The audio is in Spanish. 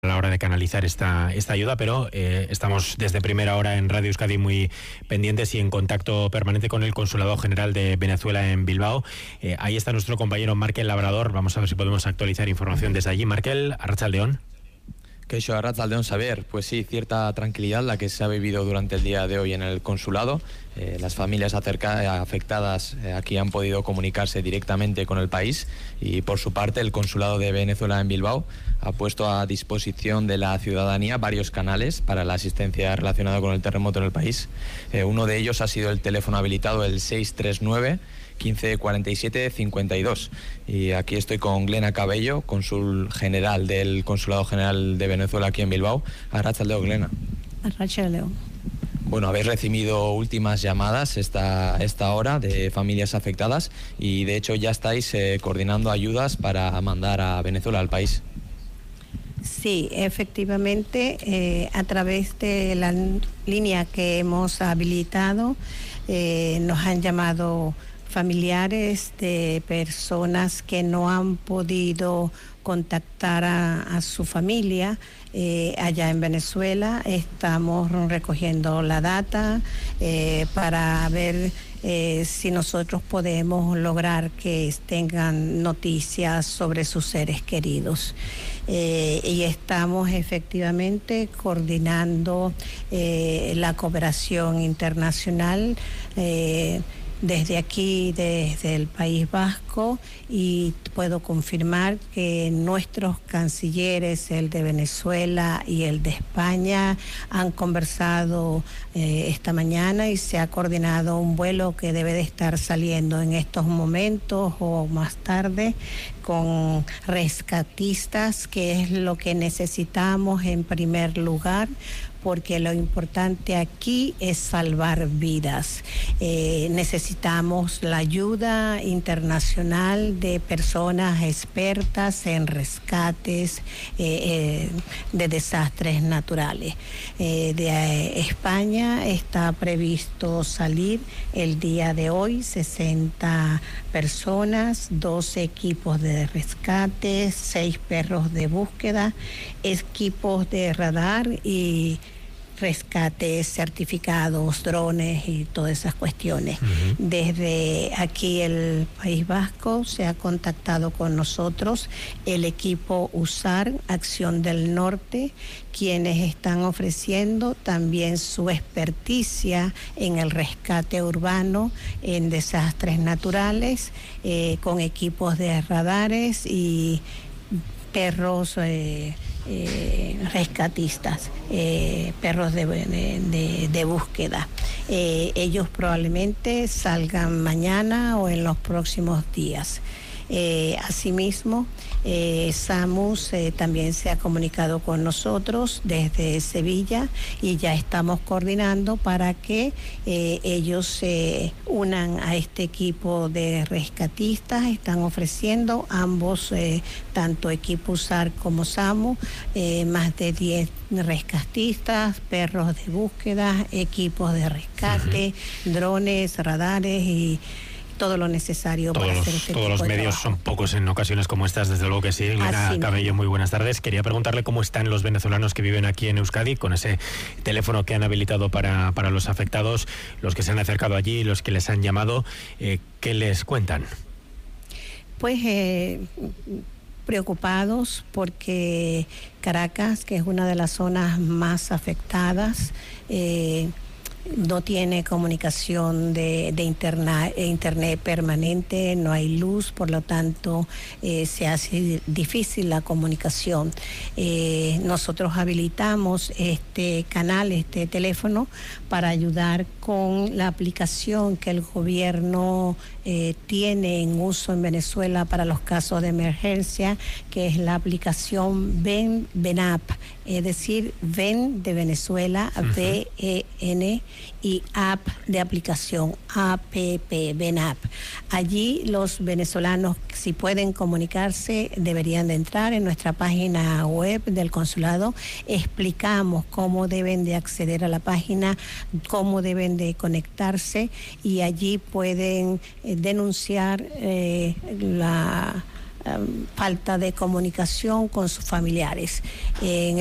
a la hora de canalizar esta ayuda, pero estamos desde primera hora en Radio Euskadi muy pendientes y en contacto permanente con el Consulado General de Venezuela en Bilbao. Ahí está nuestro compañero Markel Labrador. Vamos a ver si podemos actualizar información desde allí. Markel, arratsaldeon. Queixo, arratsaldeon, Saber. Pues sí, cierta tranquilidad la que se ha vivido durante el día de hoy en el consulado. Las familias afectadas aquí han podido comunicarse directamente con el país y por su parte el Consulado de Venezuela en Bilbao ha puesto a disposición de la ciudadanía varios canales para la asistencia relacionada con el terremoto en el país. Uno de ellos ha sido el teléfono habilitado, el 639 15 47 52. Y aquí estoy con Glena Cabello, cónsul general del Consulado General de Venezuela aquí en Bilbao. Arratsaldeon, Glena. Arratsaldeon. Bueno, habéis recibido últimas llamadas esta hora de familias afectadas y de hecho ya estáis coordinando ayudas para mandar a Venezuela, al país. Sí, efectivamente, a través de la línea que hemos habilitado, nos han llamado familiares de personas que no han podido contactar a su familia allá en Venezuela. Estamos recogiendo la data para ver si nosotros podemos lograr que tengan noticias sobre sus seres queridos. Y estamos efectivamente coordinando la cooperación internacional desde aquí, desde el País Vasco, y puedo confirmar que nuestros cancilleres, el de Venezuela y el de España, han conversado esta mañana y se ha coordinado un vuelo que debe de estar saliendo en estos momentos o más tarde con rescatistas, que es lo que necesitamos en primer lugar, porque lo importante aquí es salvar vidas. Necesitamos la ayuda internacional de personas expertas en rescates de desastres naturales. De España está previsto salir el día de hoy 60 personas, 12 equipos de rescate, 6 perros de búsqueda, equipos de radar y rescates certificados, drones y todas esas cuestiones. Desde aquí el País Vasco se ha contactado con nosotros el equipo USAR, Acción del Norte, quienes están ofreciendo también su experticia en el rescate urbano en desastres naturales, con equipos de radares y perros rescatistas, perros de búsqueda. Ellos probablemente salgan mañana o en los próximos días. Asimismo, SAMUS también se ha comunicado con nosotros desde Sevilla y ya estamos coordinando para que ellos se unan a este equipo de rescatistas. Están ofreciendo ambos, tanto equipo USAR como SAMUS, más de 10 rescatistas, perros de búsqueda, equipos de rescate, drones, radares y todo lo necesario para hacer este tipo de trabajo. Todos los medios son pocos en ocasiones como estas, desde luego que sí. Glena Cabello, muy buenas tardes. Quería preguntarle cómo están los venezolanos que viven aquí en Euskadi, con ese teléfono que han habilitado para los afectados, los que se han acercado allí, los que les han llamado. ¿Qué les cuentan? Pues preocupados porque Caracas, que es una de las zonas más afectadas, no tiene comunicación de internet permanente, no hay luz, por lo tanto se hace difícil la comunicación. Nosotros habilitamos este canal, este teléfono, para ayudar con la aplicación que el gobierno tiene en uso en Venezuela para los casos de emergencia, que es la aplicación VEN-App, es decir, VEN de Venezuela, VEN, y app de aplicación, APP, VEN-App. Allí los venezolanos, si pueden comunicarse, deberían de entrar en nuestra página web del consulado. Explicamos cómo deben de acceder a la página, cómo deben de conectarse, y allí pueden denunciar falta de comunicación con sus familiares. En